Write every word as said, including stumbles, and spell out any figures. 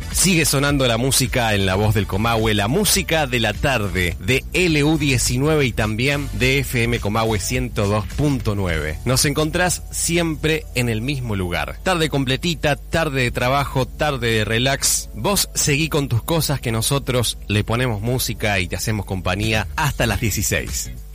Sigue sonando la música en la voz del Comahue, la música de la tarde de L U diecinueve y también de F M Comahue ciento dos punto nueve. Nos encontrás siempre en el mismo lugar. Tarde completita, tarde de trabajo, tarde de relax. Vos seguí con tus cosas que nosotros le ponemos música y te hacemos compañía hasta las dieciséis.